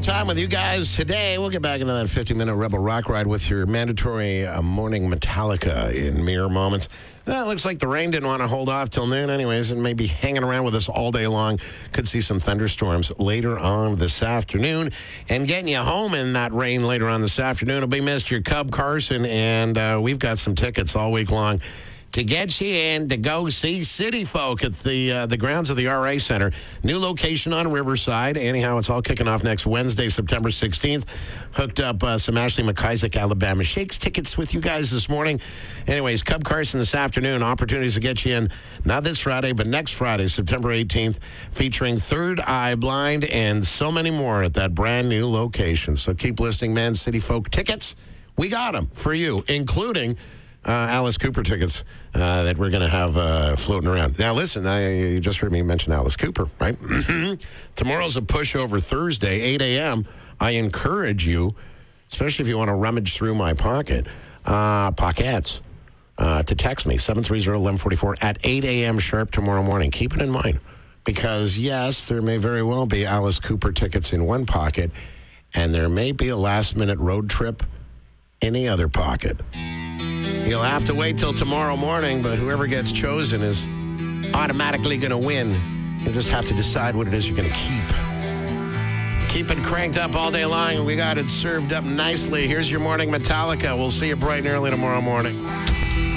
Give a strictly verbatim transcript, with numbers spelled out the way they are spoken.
time with you guys today. We'll get back into that fifty-minute Rebel Rock ride with your mandatory uh, morning Metallica in mere moments. Well, it looks like the rain didn't want to hold off till noon anyways, and may be hanging around with us all day long. Could see some thunderstorms later on this afternoon. And getting you home in that rain later on this afternoon will be Mister Cub Carson, and uh, we've got some tickets all week long to get you in to go see City Folk at the uh, the grounds of the R A Center. New location on Riverside. Anyhow, it's all kicking off next Wednesday, September sixteenth. Hooked up uh, some Ashley McIsaac Alabama Shakes tickets with you guys this morning. Anyways, Cub Carson this afternoon. Opportunities to get you in, not this Friday, but next Friday, September eighteenth, featuring Third Eye Blind and so many more at that brand new location. So keep listening, man. City Folk tickets, we got them for you, including Uh, Alice Cooper tickets uh, that we're going to have uh, floating around. Now, listen, I, you just heard me mention Alice Cooper, right? Tomorrow's a pushover Thursday, eight a.m. I encourage you, especially if you want to rummage through my pocket, uh, pockets, uh, to text me, seven three zero, one one four four at eight a.m. sharp tomorrow morning. Keep it in mind, because, yes, there may very well be Alice Cooper tickets in one pocket, and there may be a last-minute road trip in the other pocket. You'll have to wait till tomorrow morning, but whoever gets chosen is automatically going to win. You'll just have to decide what it is you're going to keep. Keep it cranked up all day long, and we got it served up nicely. Here's your morning Metallica. We'll see you bright and early tomorrow morning.